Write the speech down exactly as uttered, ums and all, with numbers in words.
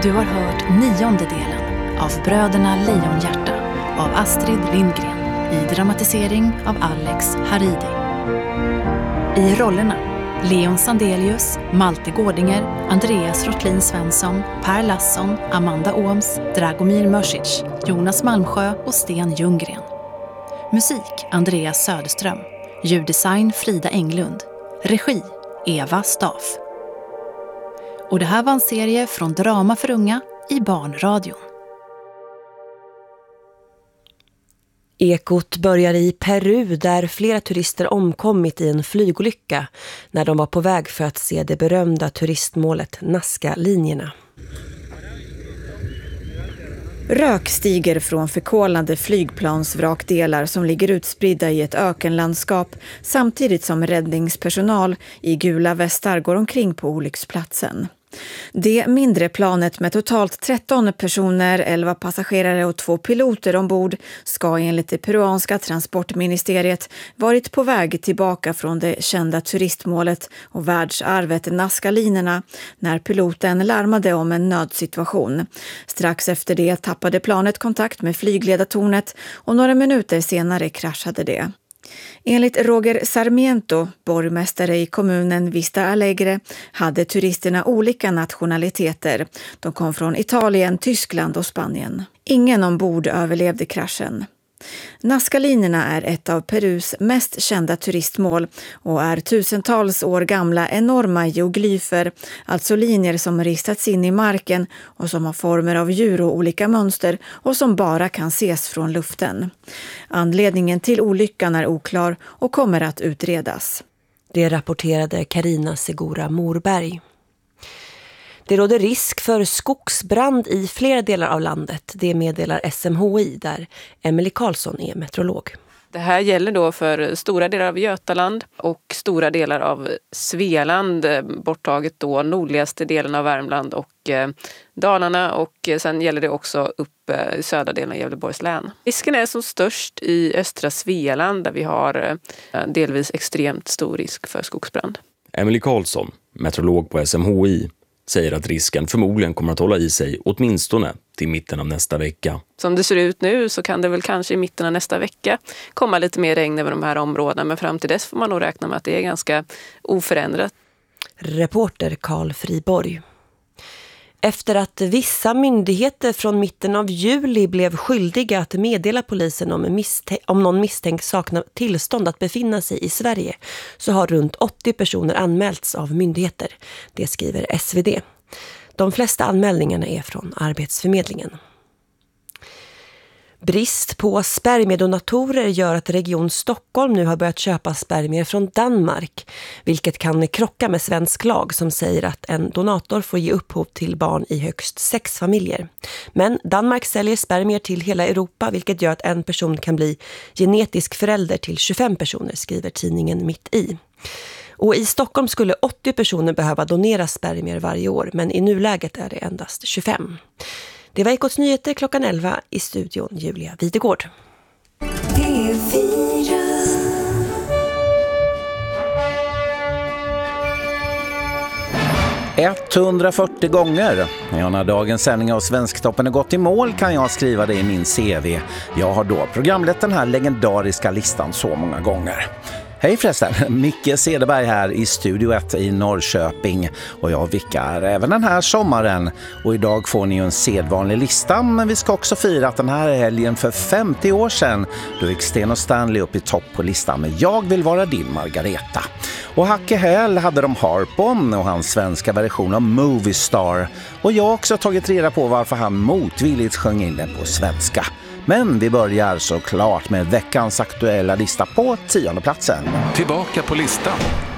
Du har hört nionde delen av Bröderna Lejonhjärta av Astrid Lindgren i dramatisering av Alex Haridi. I rollerna Leon Sandelius, Malte Gårdinger, Andreas Rotlin Svensson, Per Lasson, Amanda Ooms, Dragomir Mörsic, Jonas Malmsjö och Sten Ljunggren. Musik Andreas Söderström. Ljuddesign Frida Englund. Regi Eva Staff. Och det här var en serie från Drama för unga i Barnradion. Ekot börjar i Peru där flera turister omkommit i en flygolycka när de var på väg för att se det berömda turistmålet Nazca-linjerna. Rök stiger från förkolnade flygplansvrakdelar som ligger utspridda i ett ökenlandskap samtidigt som räddningspersonal i gula västar går omkring på olycksplatsen. Det mindre planet med totalt tretton personer, elva passagerare och två piloter ombord ska enligt det peruanska transportministeriet varit på väg tillbaka från det kända turistmålet och världsarvet Nazca-linjerna när piloten larmade om en nödsituation. Strax efter det tappade planet kontakt med flygledartornet och några minuter senare kraschade det. Enligt Roger Sarmiento, borgmästare i kommunen Vista Alegre, hade turisterna olika nationaliteter. De kom från Italien, Tyskland och Spanien. Ingen ombord överlevde kraschen. Nazca-linjerna är ett av Perus mest kända turistmål och är tusentals år gamla enorma geoglyfer, alltså linjer som ristats in i marken och som har former av djur och olika mönster och som bara kan ses från luften. Anledningen till olyckan är oklar och kommer att utredas. Det rapporterade Carina Segura Morberg. Det råder risk för skogsbrand i flera delar av landet. Det meddelar S M H I där Emelie Karlsson är meteorolog. Det här gäller då för stora delar av Götaland och stora delar av Svealand, borttaget då nordligaste delen av Värmland och eh, Dalarna, och sen gäller det också upp eh, södra delen av Gävleborgs län. Risken är som störst i östra Svealand där vi har eh, delvis extremt stor risk för skogsbrand. Emelie Karlsson, meteorolog på S M H I, säger att risken förmodligen kommer att hålla i sig åtminstone till mitten av nästa vecka. Som det ser ut nu så kan det väl kanske i mitten av nästa vecka komma lite mer regn över de här områdena, men fram till dess får man nog räkna med att det är ganska oförändrat. Reporter Carl Friborg. Efter att vissa myndigheter från mitten av juli blev skyldiga att meddela polisen om, misstänk- om någon misstänkt saknar tillstånd att befinna sig i Sverige så har runt åttio personer anmälts av myndigheter. Det skriver S V D. De flesta anmälningarna är från Arbetsförmedlingen. Brist på spermiedonatorer gör att Region Stockholm nu har börjat köpa spermier från Danmark, vilket kan krocka med svensk lag som säger att en donator får ge upphov till barn i högst sex familjer. Men Danmark säljer spermier till hela Europa, vilket gör att en person kan bli genetisk förälder till tjugofem personer, skriver tidningen Mitt i. Och i Stockholm skulle åttio personer behöva donera spermier varje år, men i nuläget är det endast tjugofem. Det var Ekots nyheter klockan elva, i studion Julia Videgård. etthundrafyrtio gånger. Ja, när dagens sändning av Svensktoppen är gått i mål kan jag skriva det i min C V. Jag har då programlett den här legendariska listan så många gånger. Hej förresten, Micke Cederberg här i Studio ett i Norrköping och jag vickar även den här sommaren. Och idag får ni ju en sedvanlig lista, men vi ska också fira att den här helgen för femtio år sedan då gick Sten och Stanley upp i topp på listan med Jag vill vara din Margareta. Och Hacke Häll hade de Harpon och hans svenska version av Movie Star. Och jag har också tagit reda på varför han motvilligt sjöng in den på svenska. Men vi börjar såklart med veckans aktuella lista på tionde platsen. Tillbaka på listan.